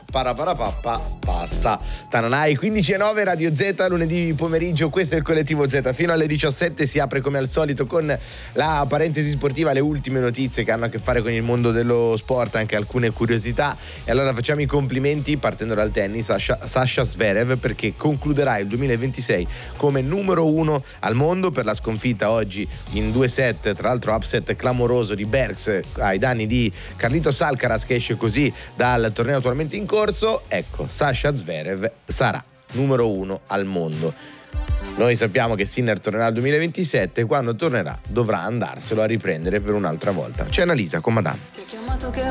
paraparapappa, basta. Tananai 15:09 Radio Z, lunedì pomeriggio, questo è il Collettivo Z. Fino alle 17 si apre come al solito con la parentesi sportiva, le ultime notizie che hanno a che fare con il mondo dello sport, anche alcune curiosità. E allora facciamo i complimenti partendo dal tennis a Sasha Zverev, perché concluderà il 2026 come numero 1 al mondo per la sconfitta oggi in 2 set, tra l'altro upset clamoroso di Bergs ai danni di Carlitos Alcaraz, che esce così dal torneo attualmente in corso. Ecco, Sasha Zverev sarà numero 1 al mondo. Noi sappiamo che Sinner tornerà al 2027, quando tornerà dovrà andarselo a riprendere per un'altra volta. C'è Annalisa con Madame.